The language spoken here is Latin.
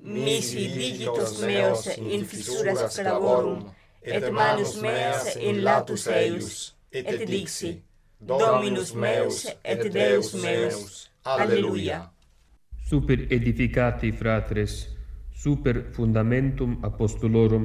nisi digitos meos in fissuras clavorum, et manus meas in latus eius, et dixi, Dominus meus et Deus meus. Alleluia. Super edificati fratres, super fundamentum apostolorum